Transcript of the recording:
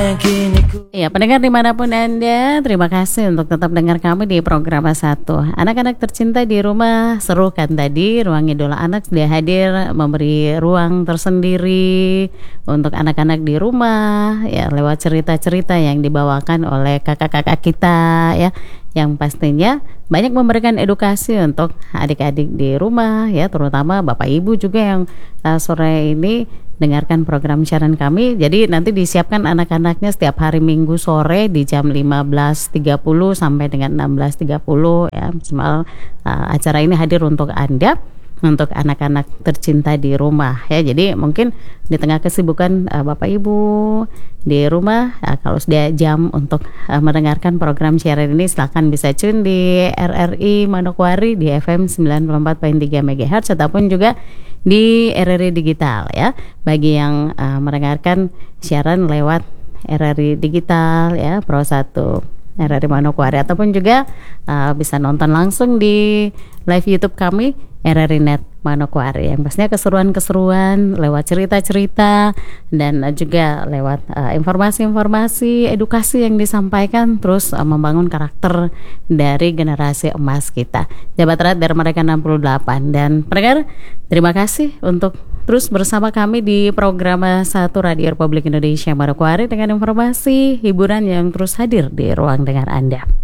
Ya, pendengar dimanapun Anda, terima kasih untuk tetap dengar kami di program satu. Anak-anak tercinta di rumah, seru kan tadi, Ruang Idola Anak sudah hadir memberi ruang tersendiri untuk anak-anak di rumah, ya lewat cerita-cerita yang dibawakan oleh kakak-kakak kita ya, yang pastinya banyak memberikan edukasi untuk adik-adik di rumah ya, terutama Bapak Ibu juga yang sore ini dengarkan program siaran kami. Jadi nanti disiapkan anak-anaknya setiap hari Minggu sore di jam 15.30 sampai dengan 16.30 ya. Acara ini hadir untuk Anda, untuk anak-anak tercinta di rumah ya. Jadi mungkin di tengah kesibukan Bapak Ibu di rumah, kalau sudah jam untuk mendengarkan program siaran ini, silakan bisa tune di RRI Manokwari di FM 94.3 MHz ataupun juga di RRI Digital ya. Bagi yang mendengarkan siaran lewat RRI Digital ya, Pro 1 RRI Manokwari, ataupun juga bisa nonton langsung di live YouTube kami RRI Net Manokwari, yang pastinya keseruan-keseruan lewat cerita-cerita dan juga lewat informasi-informasi edukasi yang disampaikan, terus membangun karakter dari generasi emas kita. Jabat Erat dari mereka 68. Dan pendengar, terima kasih untuk terus bersama kami di program 1 Radio Republik Indonesia Manokwari dengan informasi hiburan yang terus hadir di ruang dengar Anda.